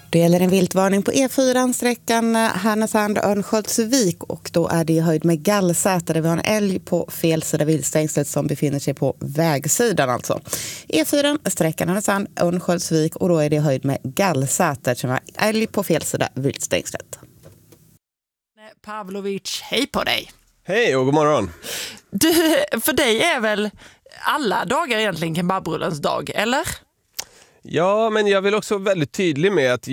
Det gäller en viltvarning på E4, sträckan Härnösand-Örnsköldsvik, och då är det i höjd med Gallsäter där vi har en älg på fel sida viltstängslet som befinner sig på vägsidan alltså. E4, sträckan Härnösand-Örnsköldsvik, och då är det i höjd med Gallsäter som har älg på fel sida viltstängslet. Pavlovic, hej på dig! Hej och god morgon! Du, för dig är väl alla dagar egentligen kebabrullens dag, eller? Ja, men jag vill också vara väldigt tydlig med att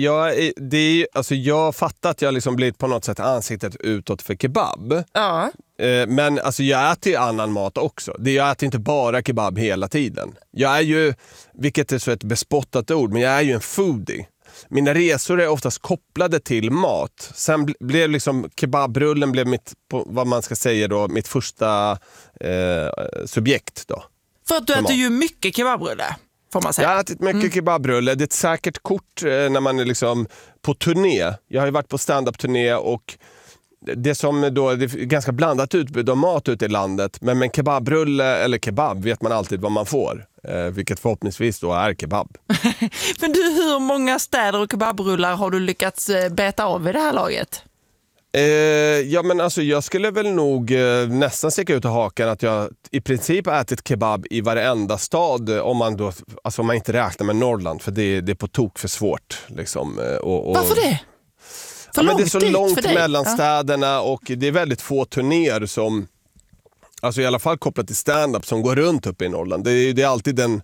jag fattar att jag liksom blivit på något sätt ansiktet utåt för kebab. Ja. Men alltså jag äter ju annan mat också. Jag äter inte bara kebab hela tiden. Jag är ju, vilket är så ett bespottat ord, men jag är ju en foodie. Mina resor är oftast kopplade till mat. Sen blev liksom kebabrullen blev mitt, vad man ska säga då, mitt första subjekt då. För att du äter ju mycket kebabrulle, får man säga. Jag har ätit mycket kebabrulle. Det är ett säkert kort när man är liksom på turné. Jag har ju varit på stand-up-turné och det som då, det är ganska blandat utbud av mat ute i landet. Men med kebabrulle eller kebab vet man alltid vad man får. Vilket förhoppningsvis då är kebab. Men du, hur många städer och kebabrullar har du lyckats beta av i det här laget? Ja, men alltså jag skulle väl nog nästan sticka ut i hakan att jag i princip har ätit kebab i varenda stad om man inte räknar med Norrland, för det är på tok för svårt liksom. Varför det? Men det är så långt mellan städerna och det är väldigt få turnéer som, alltså i alla fall kopplat till stand-up, som går runt upp i Norrland. Det är alltid en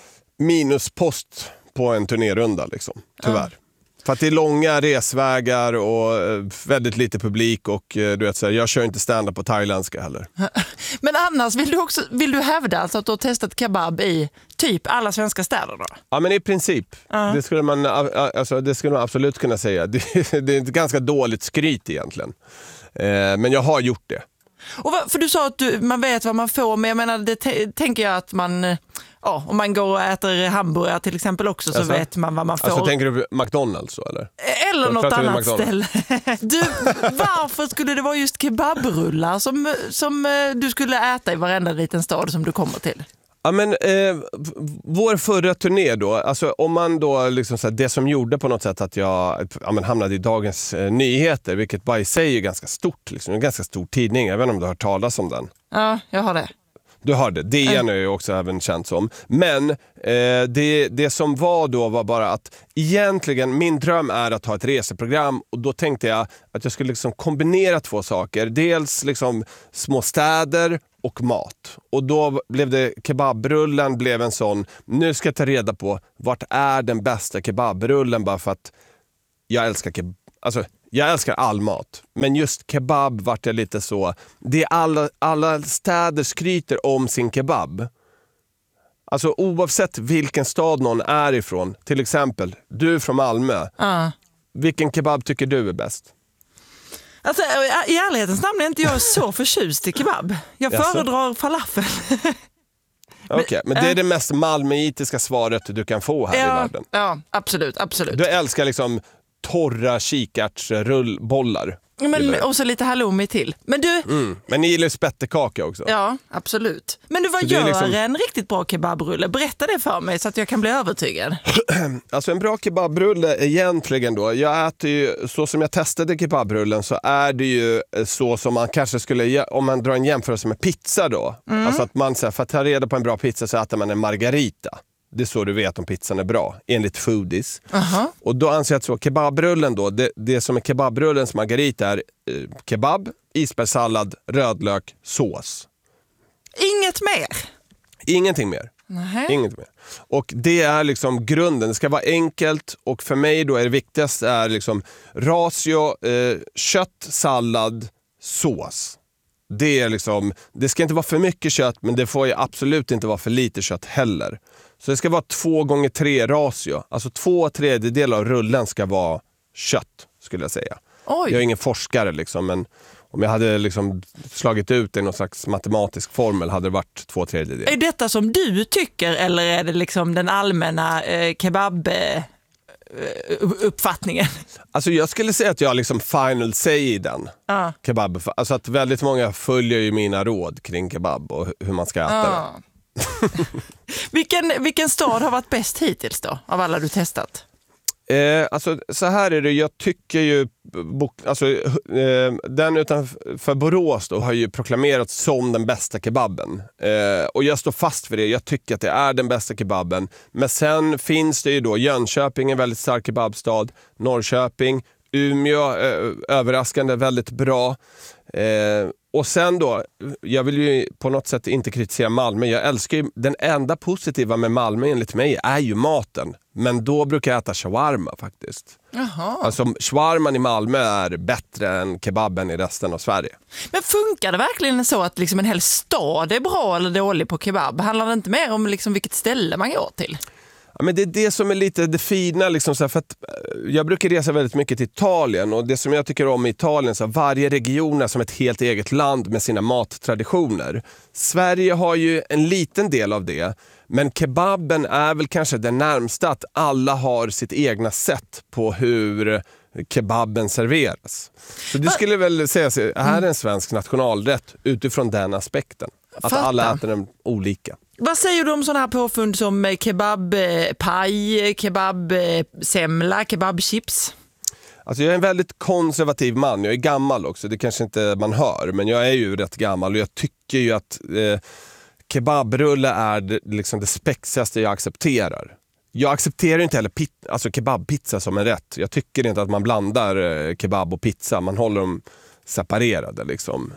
minuspost på en turnérunda liksom, tyvärr. För att det är långa resvägar och väldigt lite publik och du vet så här, jag kör inte stand-up på thailändska heller. Men annars vill du hävda alltså att du har testat kebab i typ alla svenska städer då? Ja, men i princip. Det skulle man absolut kunna säga. Det är ett ganska dåligt skryt egentligen. Men jag har gjort det. Och för du sa att man vet vad man får, men jag menar, det tänker jag att man... Ja, om man går och äter hamburgare till exempel också, så vet man vad man får. Alltså tänker du McDonald's så eller? Eller något annat ställe. Du, varför skulle det vara just kebabrullar som du skulle äta i varenda liten stad som du kommer till? Ja, men vår förra turné då, alltså om man då liksom så här, det som gjorde på något sätt att jag hamnade i Dagens Nyheter, vilket bara i sig är ganska stort liksom, en ganska stor tidning. Jag vet inte om du har hört talas om den. Ja, jag har det. Du hörde, DN är ju också även känt som. Men det som var då var bara att egentligen min dröm är att ha ett reseprogram, och då tänkte jag att jag skulle liksom kombinera två saker. Dels liksom små städer och mat. Och då blev det, kebabrullen blev en sån, nu ska jag ta reda på vart är den bästa kebabrullen, bara för att jag älskar kebab. Alltså, jag älskar all mat, men just kebab vart jag lite så. Det är alla städer skryter om sin kebab. Alltså oavsett vilken stad någon är ifrån. Till exempel, du är från Malmö. Vilken kebab tycker du är bäst? Alltså, i ärlighetens namn är inte jag så förtjust i kebab. Jag föredrar falafel. Okej, men det är det mest malmöitiska svaret du kan få här i världen. Ja, absolut. Du älskar liksom torra kikärtsrullbollar. Men också lite halloumi till. Men du... Men ni gillar spettekaka också. Ja, absolut. Men du, vad gör liksom en riktigt bra kebabrulle? Berätta det för mig så att jag kan bli övertygad. Alltså en bra kebabrulle egentligen då. Jag äter ju, så som jag testade kebabrullen, så är det ju så som man kanske skulle, om man drar en jämförelse med pizza då. Alltså att man, för att ta reda på en bra pizza så äter man en margarita. Det är så du vet om pizzan är bra, enligt foodies. Och då anser jag att så kebabrullen då, det som är kebabrullens margarita är kebab, isbergssallad, rödlök, sås. Inget mer? Ingenting mer. Inget mer. Och det är liksom grunden. Det ska vara enkelt, och för mig då är det viktigaste är liksom ratio, kött, sallad, sås. Det är liksom, det ska inte vara för mycket kött, men det får ju absolut inte vara för lite kött heller. Så det ska vara 2x3 ratio. Alltså 2/3 av rullen ska vara kött, skulle jag säga. Oj. Jag är ingen forskare liksom, men om jag hade liksom slagit ut i någon slags matematisk formel hade det varit 2/3. Är detta som du tycker, eller är det liksom den allmänna kebab uppfattningen? Alltså jag skulle säga att jag liksom final say i den kebab. Alltså att väldigt många följer ju mina råd kring kebab och hur man ska äta det. Vilken stad har varit bäst hittills då, av alla du testat? Alltså, så här är det, jag tycker ju den utanför Borås då har ju proklamerats som den bästa kebaben. Och jag står fast för det, jag tycker att det är den bästa kebaben. Men sen finns det ju då Jönköping, en väldigt stark kebabstad, Norrköping, Umeå, överraskande väldigt bra. Och sen då, jag vill ju på något sätt inte kritisera Malmö. Jag älskar ju, den enda positiva med Malmö enligt mig är ju maten. Men då brukar jag äta shawarma faktiskt. Jaha. Alltså shawarman i Malmö är bättre än kebaben i resten av Sverige. Men funkar det verkligen så att liksom en hel stad är bra eller dålig på kebab? Handlar det inte mer om liksom vilket ställe man går till? Ja, men det är det som är lite det fina liksom, så här, för att jag brukar resa väldigt mycket till Italien, och det som jag tycker om i Italien, så här, varje region är som ett helt eget land med sina mattraditioner. Sverige har ju en liten del av det, men kebaben är väl kanske det närmsta att alla har sitt egna sätt på hur kebaben serveras. Så du skulle väl säga att det här är en svensk nationalrätt utifrån den aspekten. Att alla äter den olika. Vad säger du om sådana här påfund som kebabpaj, kebabsemla, kebabchips? Alltså jag är en väldigt konservativ man. Jag är gammal också, det kanske inte man hör. Men jag är ju rätt gammal och jag tycker ju att kebabrulle är liksom det spexigaste jag accepterar. Jag accepterar inte heller kebabpizza som en rätt. Jag tycker inte att man blandar kebab och pizza. Man håller dem separerade liksom.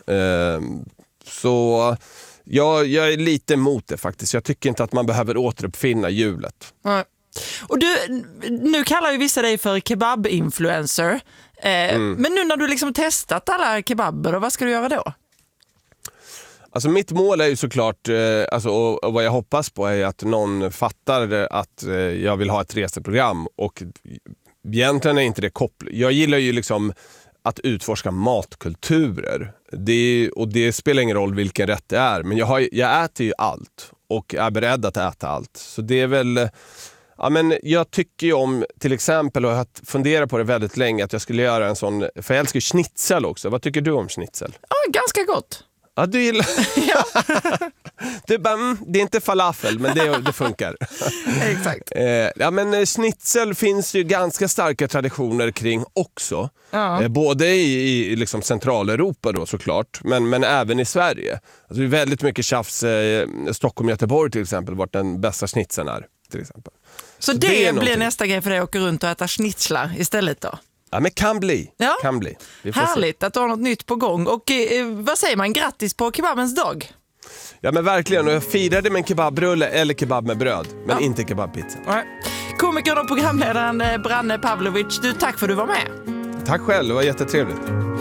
Så jag är lite emot det faktiskt. Jag tycker inte att man behöver återuppfinna hjulet. Nej. Och nu kallar ju vissa dig för kebab-influencer. Men nu när du liksom testat alla kebaber, vad ska du göra då? Alltså mitt mål är ju såklart, och vad jag hoppas på är att någon fattar att jag vill ha ett reseprogram. Och egentligen är inte det kopplat. Jag gillar ju liksom att utforska matkulturer. Det spelar ingen roll vilken rätt det är. Men jag äter ju allt och är beredd att äta allt. Så det är väl... Ja, men jag tycker ju om, till exempel, och jag har funderat på det väldigt länge, att jag skulle göra en sån... För jag älskar ju schnitzel också. Vad tycker du om schnitzel? Ja, ganska gott. Ja, du gillar... Ja. Det är inte falafel, men det funkar. Exakt. Ja, men schnitzel finns ju ganska starka traditioner kring också. Ja. Både i liksom Centraleuropa då såklart, men även i Sverige. Alltså det är väldigt mycket tjafs. Stockholm, Göteborg till exempel, vart den bästa schnitzeln är till exempel. Så det blir nästa grej för dig att åka runt och äta schnitzlar istället då? Ja, men kan bli. Ja. Kan bli. Härligt att du har något nytt på gång. Och vad säger man? Grattis på kebabens dag. Ja, men verkligen. Och jag firade med en kebabrulle eller kebab med bröd, men inte kebabpizza. Nej. Komikern och programledaren Branne Pavlovic, tack för att du var med. Tack själv, det var jättetrevligt.